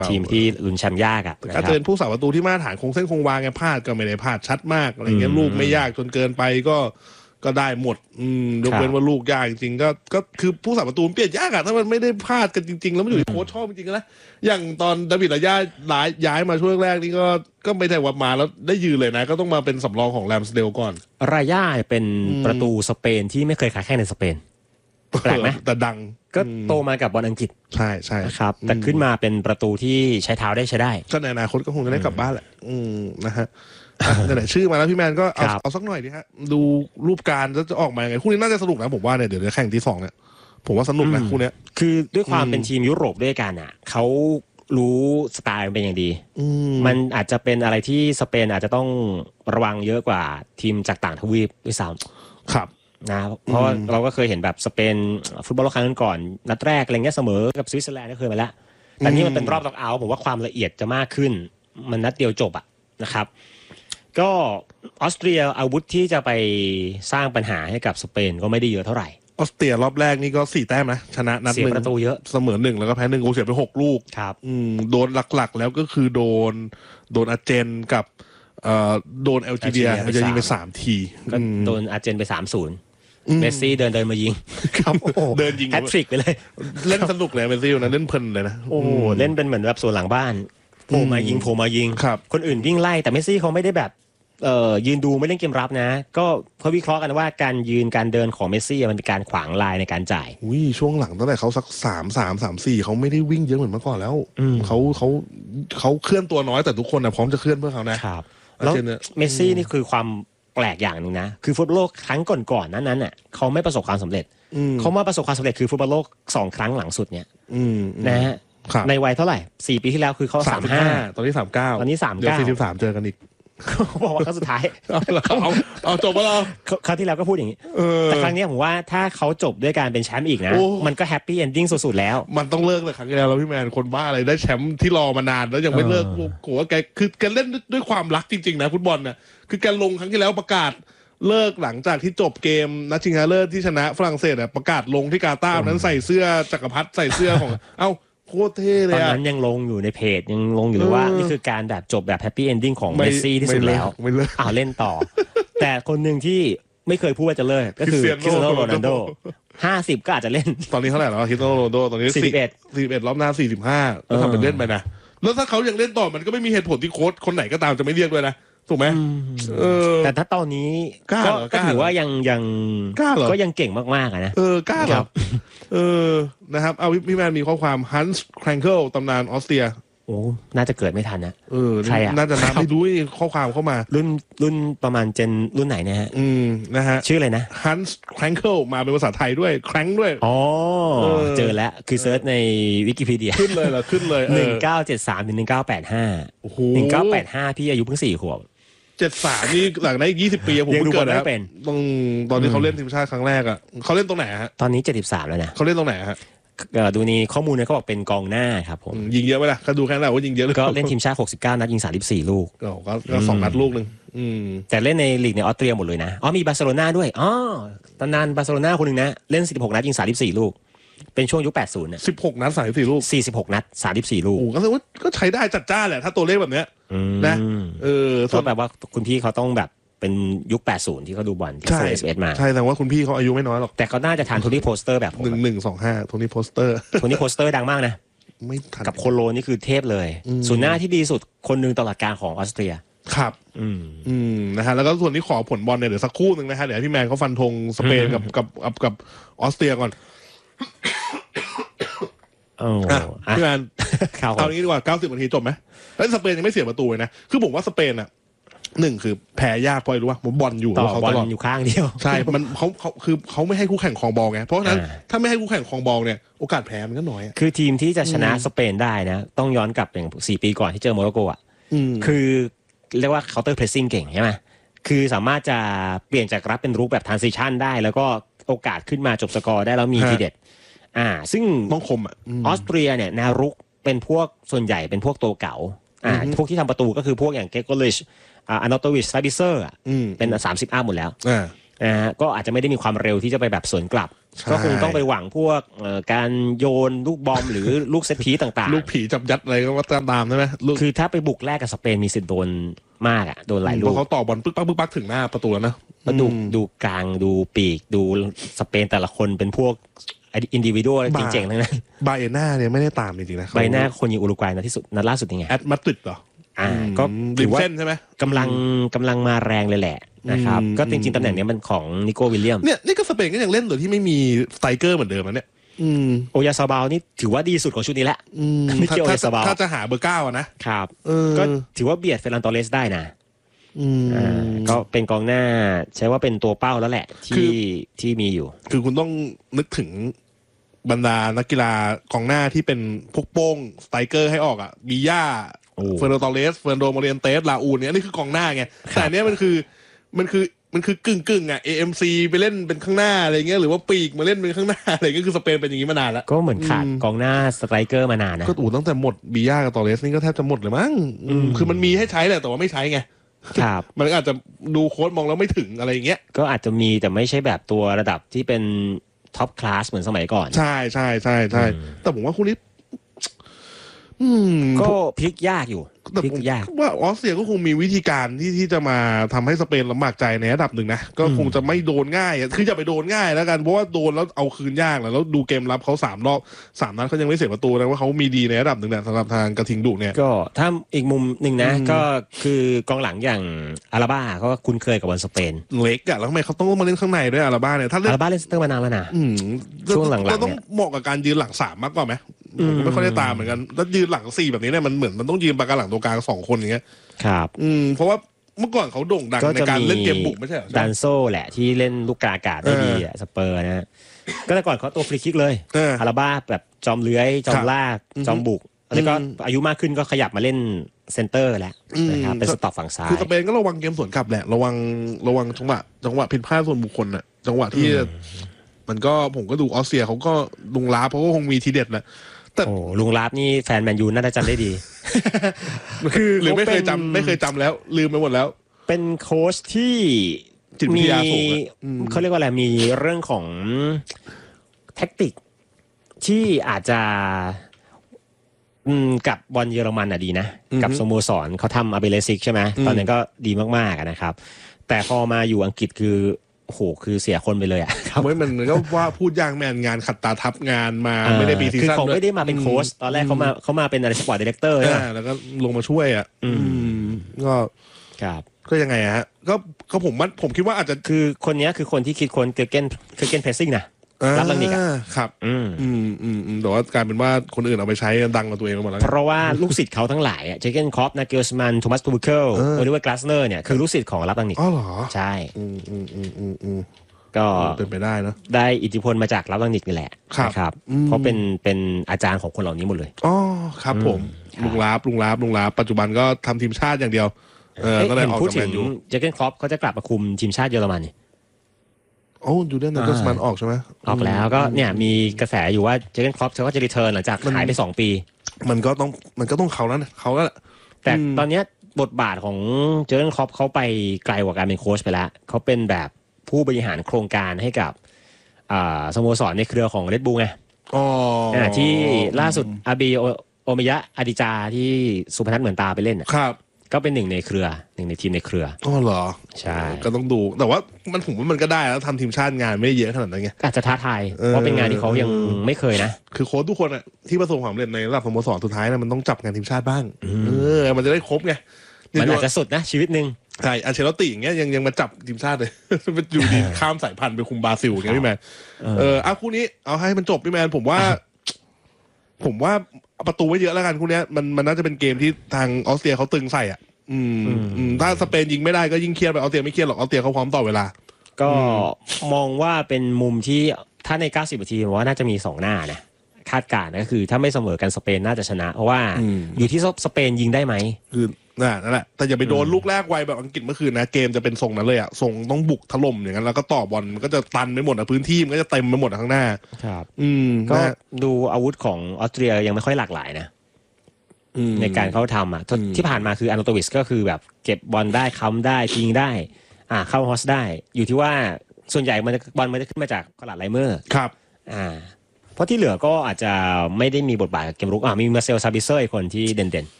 ทีมที่ลุ้นแชมป์ยากอ่ะก็เจอผู้สาประตูที่มาตรฐานคงเส้นคงวางไงพลาดก็ไม่ได้พลาดชัดมากอะไรเงี้ยลูกไม่ยากจนเกินไปก็ได้หมดยกเว้นว่าลูกยากจริงๆก็คือผู้สาประตูเปลี่ยนยากอะถ้ามันไม่ได้พลาดกันจริงๆแล้วมันอยู่ที่โค้ชชอบจริงๆนะอย่างตอนดาวิดลาย่าย้ายมาช่วงแรกนี่ก็ไม่ได้ว่ามาแล้วได้ยืนเลยนะก็ต้องมาเป็นสำรองของแรมสเดลก่อนลาย่าเป็นประตูสเปนที่ไม่เคยขาแข้งในสเปนแปลกไหมแต่ดังก็โตมากับบอลอังกฤษใช่ครับแต่ขึ้นมาเป็นประตูที่ใช้เท้าได้ใช้ได้ก็ในอนาคตก็คงจะได้กลับบ้านแหละนะฮะไหนชื่อมาแล้วพี่แมนก็เอาสักหน่อยดิฮะดูรูปการจะออกมายังไงคู่นี้น่าจะสนุกนะผมว่าเนี่ยเดี๋ยวแข่งที่2เนี่ยผมว่าสนุกนะคู่นี้คือด้วยความเป็นทีมยุโรปด้วยกันอ่ะเขารู้สไตล์เป็นอย่างดีมันอาจจะเป็นอะไรที่สเปนอาจจะต้องระวังเยอะกว่าทีมจากต่างทวีปด้วยซ้ำครับนะเพราะเราก็เคยเห็นแบบสเปนฟุตบอลโลกครั้งก่อนนัดแรกอะไรเงี้ยเสมอกับสวิตเซอร์แลนด์ก็เคยมาแล้วแต่นี่มันเป็นรอบน็อกเอาท์ผมว่าความละเอียดจะมากขึ้นมันนัดเดียวจบอ่ะนะครับก็ออสเตรียอาวุธที่จะไปสร้างปัญหาให้กับสเปนก็ไม่ได้เยอะเท่าไหร่ออสเตรียรอบแรกนี่ก็4แต้มนะชนะนัด 1เสียประตูเยอะเสมอ1แล้วก็แพ้1กูเสียไป6ลูกครับโดนหลักๆแล้วก็คือโดนอาร์เจนกับโดนแอลจีเรียจะยิงไป3ทีก็โดนอาร์เจนไป3-0เมสซี่เดินมายิงครับเดินยิงแฮตทริกไปเลยเล่นสนุกเลยเมสซี่นะเล่นเพลินเลยนะโอ้เล่นเป็นเหมือนแบบส่วนหลังบ้านโผล่มายิงคนอื่นวิ่งไล่แต่เมสซี่เขาไม่ได้แบบยืนดูไม่เล่นเกมรับนะก็เขาวิเคราะห์กันว่าการยืนการเดินของเมสซี่มันเป็นการขวางลายในการจ่ายช่วงหลังตั้งแต่เขาสัก3-4เขาไม่ได้วิ่งเยอะเหมือนเมื่อก่อนแล้วเขาเคลื่อนตัวน้อยแต่ทุกคนพร้อมจะเคลื่อนเพื่อเขานะครับแล้วเมสซี่นี่คือความแปลกอย่างนึงนะคือฟุตบอลโลกครั้งก่อนๆนั้นน่ะเขาไม่ประสบความสำเร็จเขามาประสบความสำเร็จคือฟุตบอลโลก2ครั้งหลังสุดเนี่ยนะฮะในวัยเท่าไหร่4ปีที่แล้วคือเขา35 ตอนนี้39 ตอนนี้39 เดี๋ยว43เจอกันอีกเขาบอกว่าครั้งสุดท้ายเอาจบแล้วครั้งที่แล้วก็พูดอย่างนี้แต่ครั้งนี้ผมว่าถ้าเขาจบด้วยการเป็นแชมป์อีกนะมันก็แฮปปี้เอนดิ้งสุดๆแล้วมันต้องเลิกเลยครั้งที่แล้วพี่แมนคนบ้าอะไรได้แชมป์ที่รอมานานแล้วยังไม่เลิกโหแกคือแกเล่นด้วยความรักจริงๆนะฟุตบอลเนี่ยคือแกลงครั้งที่แล้วประกาศเลิกหลังจากที่จบเกมนัดชิงชนะเลิศที่ชนะฝรั่งเศสประกาศลงที่กาตาร์นั้นใส่เสื้อจักรพรรดิใส่เสื้อของเอ้าโคตรเท่เลยตอนนั้นยังลงอยู่ในเพจยังลงอยู่เลยว่านี่คือการแบบจบแบบแฮปปี้เอนดิ้งของเมสซี่ที่สุดแล้วเล่นต่อแต่คนหนึ่งที่ไม่เคยพูดว่าจะเลิกก็คือคริสเตียโนโรนัลโด50ก็อาจจะเล่นตอนนี้เท่าไหร่แล้วคริสเตียโนโรนัลโดตอนนี้41รอบหน้า45ก็ทำเป็นเล่นไปนะแล้วถ้าเขายังเล่นต่อมันก็ไม่มีเหตุผลที่โค้ชคนไหนก็ตามจะไม่เรียกด้วยนะถูกไหมแต่ถ้าตอนนี้ก็ถือว่ายังก็ยังเก่งมากๆนะกล้าครับนะครับเอาพี่แมนมีข้อความฮันส์แครงเกิลตำนานออสเตรียโอ้น่าจะเกิดไม่ทันนะใครน่าจะไม่รู้ข้อความเข้ามารุ่นประมาณเจนรุ่นไหนนะฮะนะฮะชื่ออะไรนะฮันส์แครงเกิลมาเป็นภาษาไทยด้วยแครงด้วยอ๋อเจอแล้วคือเซิร์ชในวิกิพีเดียขึ้นเลย 1973ถึง1985 1985พี่อายุเพิ่ง4 ขวบ 73นี่หลังได้20 ปีผมเพิ่งเกิดนะตอนที่เขาเล่นทีมชาติครั้งแรกเขาเล่นตรงไหนฮะตอนนี้73แล้วนะเขาเล่นตรงไหนฮะดูนี่ข้อมูลเนี่ยเขาบอกเป็นกองหน้าครับผมยิงเยอะไหมล่ะเขาดูแค่นั้นว่ายิงเยอะเลยก็เล่นทีมชาติ69นัดยิง34ลูกก็2นัดลูกนึงแต่เล่นในลีกในออสเตรียหมดเลยนะมีบาร์เซโลนาด้วยตำนานบาร์เซโลนาคนนึงนะเล่น16นัดยิง34ลูกเป็นช่วงยุค80น่ะ 16นัด34ลูก 46นัด34ลูกก็แสดงว่าก็ใช้ได้จัดจ้านแหละถ้าตัวเลขแบบเนี้ยนะก็แปลว่าคุณพี่เขาต้องแบบเป็นยุค80ที่เขาดูบอลที่โฟร์11มาใช่แต่ว่าคุณพี่เขาอายุไม่น้อยหรอกแต่เขาน่าจะทานโทนี่โพสเตอร์แบบ 1125โทนี่โพสเตอร์ดังมากนะไม่ทันกับโคโลนี่คือเทพเลยศูนย์หน้าที่ดีสุดคนหนึ่งตลอดกาลของออสเตรียครับนะฮะแล้วก็ส่วนที่ขอผลบอลเนี่ยเดี๋ยวสักครู่นึงนะฮะเดี๋ยวพี่แมนเขาฟันธงสเปนกับออสเตรียก่อนพี่แมนเอางี้ดีกว่า90 นาทีจบไหมแล้วสเปนยังไม่เสียประตูเลยนะคือผมว่าสเปน1คือแพ้ยากเพราะรู้ว่าบอลอยู่เขาตลอดอยู่ข้างเดียวใช่มันเขาไม่ให้คู่แข่งครองบอลไงเพราะฉะนั้นถ้าไม่ให้คู่แข่งครองบอลเนี่ยโอกาสแพ้มันก็น้อยคือทีมที่จะชนะสเปนได้นะต้องย้อนกลับอย่าง4 ปีก่อนที่เจอโมร็อกโกคือเรียกว่าเคาน์เตอร์เพรสซิ่งเก่งใช่ไหมคือสามารถจะเปลี่ยนจากรับเป็นรุกแบบทรานซิชันได้แล้วก็โอกาสขึ้นมาจบสกอร์ได้แล้วมีทีเด็ดซึ่งต้องคมออสเตรียเนี่ยแนวรุกเป็นพวกส่วนใหญ่เป็นพวกตัวเก่าพวกที่ทำประตูก็คือพวกอย่างเกโกลิชอาร์โนโตวิชซาบิเซอร์เป็น30 อัพหมดแล้วนะฮะก็อาจจะไม่ได้มีความเร็วที่จะไปแบบสวนกลับก็คงต้องไปหวังพวกการโยนลูกบอมหรือลูกเซตพีซต่างๆลูกผีจับยัดอะไรก็ว่าตามใช่ไหมคือถ้าไปบุกแรกกับสเปนมีสิทธิ์โดนมากอ่ะโดนหลายลูกเพราะเขาต่อบอลปึ๊กปักถึงหน้าประตูแล้วนะก็ดูกลางดูปีกดูสเปนแต่ละคนเป็นพวกอินดิวิวจริงๆทั้งนั้นบาเอน่าเนี่ยไม่ได้ตามจริงๆนะบาเอน่าคนยิงอุรุกวัยนะที่สุดนัดล่าสุดยังไงแอตมาดริดเหรอก็ริมเส้นใช่ไหมกำลังมาแรงเลยแหละนะครับก็จริงๆตำแหน่งนี้มันของนิโก้วิลเลียมเนี่ยนี่ก็สเปนก็ยังเล่นโดยที่ไม่มีสไตรเกอร์เหมือนเดิมนะเนี่ยโอยาซาบาลนี่ถือว่าดีสุดของชุดนี้แหละมิเกลโอยาซาบาลถ้าจะหาเบอร์9นะครับก็ถือว่าเบียดเฟรนันโตเรสได้นะก็เป็นกองหน้าใช้ว่าเป็นตัวเป้าแล้วแหละที่มีอยู่คือคุณต้องนึกถึงบรรดานักกีฬากองหน้าที่เป็นพวกโป้งสไตรเกอร์ให้ออกอ่ะบีย่าเฟอร์นันโตเรสเฟอร์นันโดโมเรียนเตสลาอูนเนี่ยนี่คือกองหน้าไงแต่เนี้ยมันคือกึ่งอ่ะ AMC ไปเล่นเป็นข้างหน้าอะไรเงี้ยหรือว่าปีกมาเล่นเป็นข้างหน้าอะไรเงี้ยคือสเปนเป็นอย่างนี้มานานแล้วก็เหมือนขาดกองหน้าสไตรเกอร์มานานนะก็ตั้งแต่หมดบีย่ากับตอเรสนี่ก็แทบจะหมดเลยมั้งคือมันมีให้ใช้แหละแต่ว่าไม่ใช้ไงครับมันอาจจะดูโค้ชมองแล้วไม่ถึงอะไรอย่างเงี้ยก็อาจจะมีแต่ไม่ใช่แบบตัวระดับที่เป็นท็อปคลาสเหมือนสมัยก่อนใช่แต่ผมว่าคู่นี้ก็พลิกยากอยู่พลิกยากว่าออสเตรียก็คงมีวิธีการที่จะมาทำให้สเปนลำบากใจในระดับหนึ่งนะก็คงจะไม่โดนง่ายคือจะไปโดนง่ายแล้วกันเพราะว่าโดนแล้วเอาคืนยากแล้วดูเกมรับเขา3 รอบ 3 นัดเขายังไม่เสียประตูนะว่าเขามีดีในระดับหนึ่งนะสำหรับทางกระทิงดุเนี่ยก็ถ้าอีกมุมหนึ่งนะก็คือกองหลังอย่างอาราบ้าเขาก็คุ้นเคยกับบอลสเปนเล็กอะแล้วทำไมเขาต้องมาเล่นข้างในด้วยอาราบ้าเนี่ยถ้าอาราบ้าเล่นเซนเตอร์มานานแล้วนะช่วงหลังๆต้องเหมาะกับการยืนหลัง3มากกว่าไหมผมไม่ค่อยได้ตามเหมือนกันแล้วยืนหลัง4แบบนี้เนี่ยมันเหมือนมันต้องยืนปากกาหลังตัวกลาง2 คนอย่างเงี้ยครับเพราะว่าเมื่อก่อนเขาโด่งดังในการเล่นเกมบุกไม่ใช่เหรอดันโซ่แหละที่เล่นลูกกาอากาศได้ดีสเปอร์นะก็แต่ก่อนเขาตัวฟรีคิกเลยอาราบ้าแบบจอมเลื้อยจอมลากจอมบุกแล้วก็อายุมากขึ้นก็ขยับมาเล่นเซนเตอร์แล้วนะครับเป็นสต็อปฝั่งซ้ายคือสเปนก็ระวังเกมสวนกลับแหละระวังจังหวะผิดพลาดส่วนบุคคลน่ะจังหวะที่มันก็ผมก็ดูออสเตรียเขาก็ลุงลาเพราะว่าคงมีทีเด็ดแหละแต่ลุงลาบนี่แฟนแมนยูน่าจะจำได้ดีคือหรือไม่เคยจำแล้วลืมไปหมดแล้วเป็นโค้ชที่มีเขาเรียกว่าอะไรมีเรื่องของแท็กติกที่อาจจะกับบอลเยอรมันดีนะกับสโมสรเขาทำอาเบเลซิกใช่ไหมตอนนั้นก็ดีมากๆนะครับแต่พอมาอยู่อังกฤษคือโอ้โหคือเสียคนไปเลยอ่ะครับมันก็ว่าพูดยากแมนงานขัดตาทับงานมาไม่ได้ปีซีซั่นด้วยคือเขาไม่ได้มาเป็นโค้ชตอนแรกเขามาเป็นอะไรสปอร์ตดีเรคเตอร์แล้วก็ลงมาช่วยอ่ะก็ครับก็ยังไงฮะก็ผมคิดว่าอาจจะคือคนนี้คือคนที่คิดค้นเกอร์เกนเพรสซิ่งนะรับลังนิกครับแต่ว่ากลายเป็นว่าคนอื่นเอาไปใช้ดังกับตัวเองหมดแล้วเพราะว่าลูกศิษย์เขาทั้งหลายเจเกนคอปนาเกลสมันโทมัสทูเคิลโอลิเวอร์กลาสเนอร์เนี่ยคือลูกศิษย์ของรับลังนิกอ๋อเหรอใช่ก็เป็นไปได้นะได้อิทธิพลมาจากรับลังนิกนี่แหละครับเพราะเป็นอาจารย์ของคนเหล่านี้หมดเลยอ๋อครับผมลุงลาบปัจจุบันก็ทำทีมชาติอย่างเดียวก็เลยออกจากแมนยูเจเกนคอปเขาจะกลับมาคุมทีมชาติเยอรมันโอ้ยูเดนนักสมันออกใช่ไหมออกแล้วก็เนี่ยมีกระแสอยู่ว่าเจเกนคล็อปเขาจะรีเทิร์นหลังจากหายไป2 ปีมันก็ต้องเขาแล้วนะเขาก็แต่ตอนนี้บทบาทของเจเกนคล็อปเขาไปไกลกว่าการเป็นโค้ชไปแล้วเขาเป็นแบบผู้บริหารโครงการให้กับสโมสรในเครือของเรดบูลไงที่ล่าสุดอาบีโอมิยะอดิจาที่สุพนัทเหมือนตาไปเล่นครับก็เป็นหนึ่งในทีมในเครืออ๋อเหรอใช่ก็ต้องดูแต่ว่าผมว่ามันก็ได้แล้วทำทีมชาติงานไม่เยอะขนาดนั้นไงอาจจะท้าทายเพราะเป็นงานที่เขายังไม่เคยนะคือโค้ชทุกคนอ่ะที่ประสบความสำเร็จในระดับสโมสรสุดท้ายนะมันต้องจับงานทีมชาติบ้างมันจะได้ครบไงมันอาจจะสุดนะชีวิตนึงใช่อัลเชลติอย่างเงี้ยยังมาจับทีมชาติเลยเป็นอยู่ดีข้ามสายพันธุ์ไปคุมบราซิลอย่างเงี้ยพี่แมนคู่นี้เอาให้มันจบพี่แมนผมว่าประตูไว้เยอะแล้วกันคู่นี้มันน่าจะเป็นเกมที่ทางออสเตรียเขาตึงใส่อ่ะถ้าสเปนยิงไม่ได้ก็ยิ่งเครียดไปออสเตรียไม่เครียดหรอกออสเตรียเขาพร้อมต่อเวลาก็มองว่าเป็นมุมที่ถ้าใน90 นาทีผมว่าน่าจะมี2 หน้านะคาดการณ์ก็คือถ้าไม่เสมอกันสเปนน่าจะชนะเพราะว่าอยู่ที่สเปนยิงได้ไหมคือนั่นแหละแต่อย่าไปโดนลูกแรกไวแบบอังกฤษเมื่อคืนนะเกมจะเป็นทรงนั้นเลยอ่ะทรงต้องบุกถล่มอย่างนั้นแล้วก็ต่อบอลมันก็จะตันไปหมดพื้นที่มันก็จะเต็มไปหมดข้างหน้าครับก็ดูอาวุธของออสเตรียยังไม่ค่อยหลากหลายนะในการเขาทำที่ผ่านมาคืออาร์โนโตวิสก็คือแบบเก็บบอลได้ค้ำได้ยิงได้เข้าฮอสได้อยู่ที่ว่าส่วนใหญ่บอลมันจะขึ้นมาจากคอลัดไลเมอร์ครับเพราะที่เหลือก็อาจจะไม่ได้มีบทบาทกับเกมรุกมีมาเซลซาบิเซอร์อีกคนที่เด่น